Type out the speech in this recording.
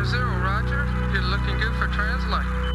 Center 0, roger. You're looking good for translate.